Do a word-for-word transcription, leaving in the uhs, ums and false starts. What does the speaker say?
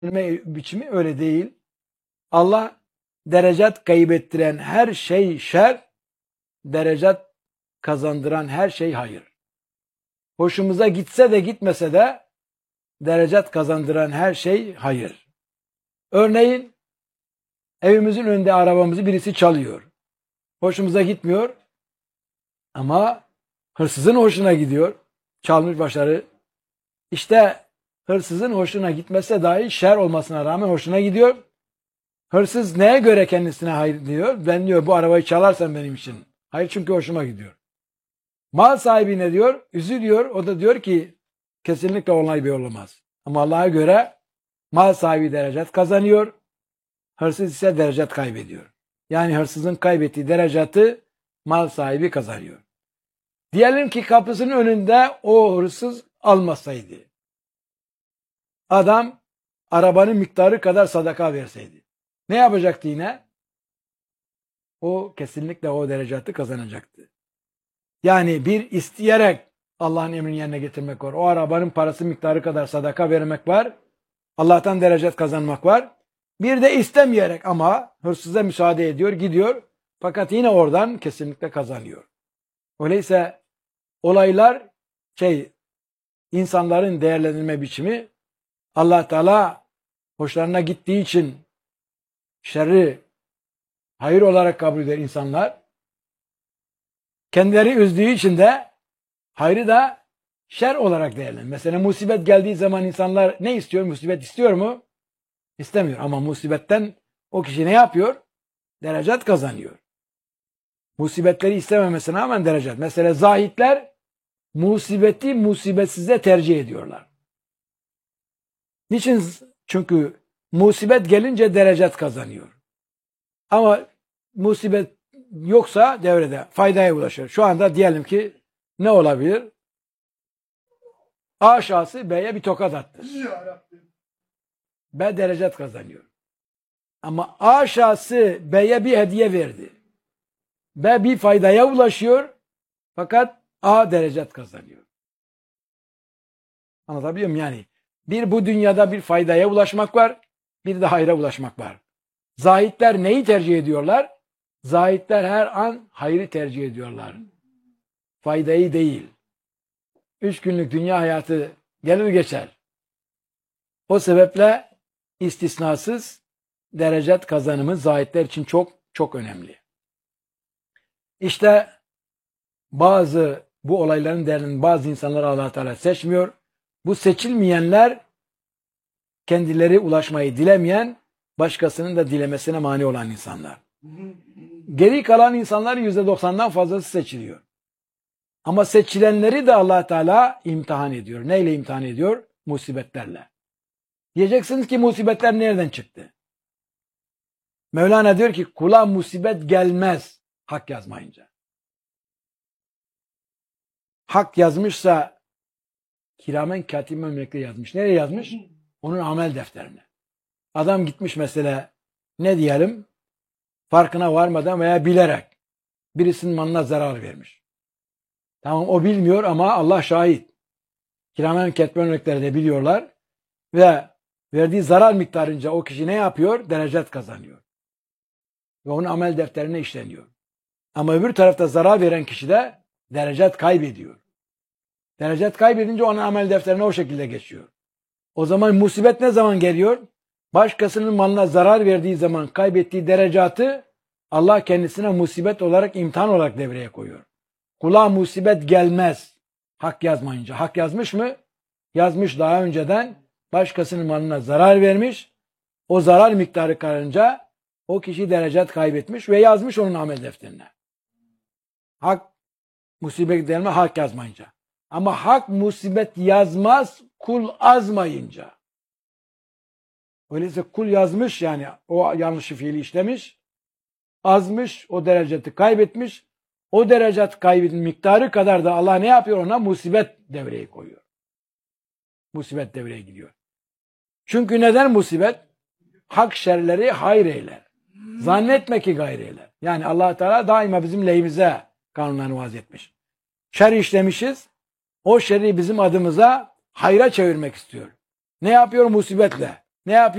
biçimi öyle değil. Allah derecat kaybettiren her şey şer, derecat kazandıran her şey hayır. Hoşumuza gitse de gitmese de derecat kazandıran her şey hayır. Örneğin evimizin önünde arabamızı birisi çalıyor. Hoşumuza gitmiyor ama hırsızın hoşuna gidiyor. Çalmış başarı. İşte hırsızın hoşuna gitmese dahi şer olmasına rağmen hoşuna gidiyor. Hırsız neye göre kendisine hayır diyor? Ben diyor bu arabayı çalarsan benim için. Hayır, çünkü hoşuma gidiyor. Mal sahibi ne diyor? Üzülüyor. O da diyor ki kesinlikle olay bir olamaz. Ama Allah'a göre mal sahibi derecat kazanıyor. Hırsız ise derecat kaybediyor. Yani hırsızın kaybettiği derecatı mal sahibi kazanıyor. Diyelim ki kapısının önünde o hırsız almasaydı. Adam arabanın miktarı kadar sadaka verseydi. Ne yapacaktı yine? O kesinlikle o derecatı kazanacaktı. Yani bir isteyerek Allah'ın emrini yerine getirmek var. O arabanın parası miktarı kadar sadaka vermek var. Allah'tan derecat kazanmak var. Bir de istemeyerek ama hırsıza müsaade ediyor, gidiyor. Fakat yine oradan kesinlikle kazanıyor. Öyleyse olaylar şey insanların değerlendirme biçimi Allah Teala hoşlarına gittiği için şerri hayır olarak kabul eder insanlar. Kendileri üzdüğü için de hayrı da şer olarak değerlendirir. Mesela musibet geldiği zaman insanlar ne istiyor? Musibet istiyor mu? İstemiyor. Ama musibetten o kişi ne yapıyor? Derecat kazanıyor. Musibetleri istememesine rağmen derecat. Mesela zahitler musibeti musibetsize tercih ediyorlar. Niçin? Çünkü musibet gelince derecat kazanıyor. Ama musibet yoksa devrede faydaya ulaşır. Şu anda diyelim ki ne olabilir? A şahsı B'ye bir tokat attı. B derecat kazanıyor. Ama A şahsı B'ye bir hediye verdi. B bir faydaya ulaşıyor. Fakat A derecat kazanıyor. Anlatabiliyor muyum? Yani bir bu dünyada bir faydaya ulaşmak var. Bir de hayra ulaşmak var. Zahitler neyi tercih ediyorlar? Zahitler her an hayrı tercih ediyorlar. Faydayı değil. Üç günlük dünya hayatı gelir geçer. O sebeple istisnasız derecat kazanımı zahitler için çok çok önemli. İşte bazı bu olayların değerlerini bazı insanlar Allah Teala seçmiyor. Bu seçilmeyenler kendileri ulaşmayı dilemeyen, başkasının da dilemesine mani olan insanlar. Geri kalan insanların yüzde doksandan fazlası seçiliyor. Ama seçilenleri de Allah Teala imtihan ediyor. Neyle imtihan ediyor? Musibetlerle. Diyeceksiniz ki musibetler nereden çıktı? Mevlana diyor ki kula musibet gelmez hak yazmayınca. Hak yazmışsa kiramen katiben melekle yazmış. Nereye yazmış? Onun amel defterine. Adam gitmiş mesela ne diyelim? Farkına varmadan veya bilerek birisinin malına zarar vermiş. Tamam, o bilmiyor ama Allah şahit. Kiramen katiben melekleri de biliyorlar ve verdiği zarar miktarınca o kişi ne yapıyor? Derecat kazanıyor. Ve onun amel defterine işleniyor. Ama öbür tarafta zarar veren kişi de derecat kaybediyor. Derecat kaybedince onun amel defterine o şekilde geçiyor. O zaman musibet ne zaman geliyor? Başkasının malına zarar verdiği zaman kaybettiği derecatı Allah kendisine musibet olarak, imtihan olarak devreye koyuyor. Kula musibet gelmez hak yazmayınca. Hak yazmış mı? Yazmış daha önceden. Başkasının malına zarar vermiş. O zarar miktarı karınca o kişi derecat kaybetmiş ve yazmış onun amel defterine. Hak musibet gelme hak yazmayınca. Ama hak musibet yazmaz kul azmayınca. Öyleyse kul yazmış, yani o yanlış fiili işlemiş. Azmış, o derecatı kaybetmiş. O derecat kaybının miktarı kadar da Allah ne yapıyor ona? Musibet devreye koyuyor. Musibet devreye gidiyor. Çünkü neden musibet? Hak şerleri hayır eyler. Zannetme ki gayr eyler. Yani Allah Teala daima bizim lehimize kanunlarını vaz etmiş. Şer işlemişiz. O şerri bizim adımıza hayra çevirmek istiyor. Ne yapıyor? Musibetle. Ne yapıyor?